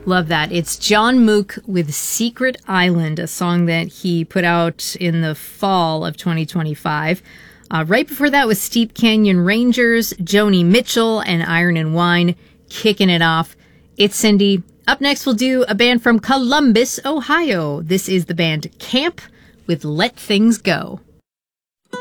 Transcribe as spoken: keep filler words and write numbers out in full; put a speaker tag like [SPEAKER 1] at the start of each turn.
[SPEAKER 1] Love that. It's John Mook with Secret Island, a song that he put out in the fall of twenty twenty-five. Uh, right before that was Steep Canyon Rangers, Joni Mitchell, and Iron and Wine kicking it off. It's Cindy. Up next, we'll do a band from Columbus, Ohio. This is the band Camp with Let Things Go.